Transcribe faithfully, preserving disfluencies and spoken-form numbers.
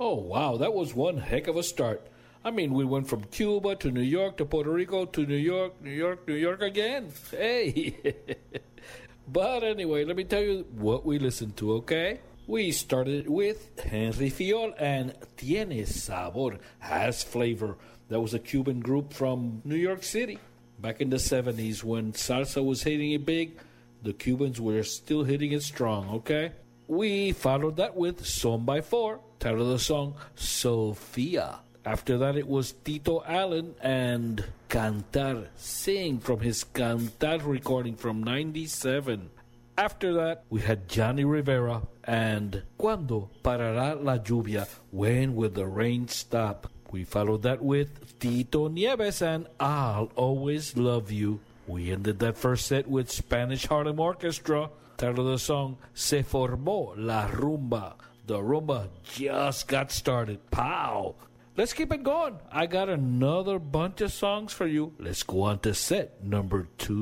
Oh, wow, that was one heck of a start. I mean, we went from Cuba to New York to Puerto Rico to New York, New York, New York again. Hey! But anyway, let me tell you what we listened to, okay? We started with Henry Fiol and Tiene Sabor, has flavor. That was a Cuban group from New York City. Back in the seventies when salsa was hitting it big, the Cubans were still hitting it strong, okay? We followed that with Son by Four, title of the song, Sofia. After that, it was Tito Allen and Cantar, Sing from his Cantar recording from ninety-seven. After that, we had Johnny Rivera and Cuando Parará la Lluvia, When Will the Rain Stop? We followed that with Tito Nieves and I'll Always Love You. We ended that first set with Spanish Harlem Orchestra, title of the song, Se Formó la Rumba. The rumba just got started. Pow! Let's keep it going. I got another bunch of songs for you. Let's go on to set number two.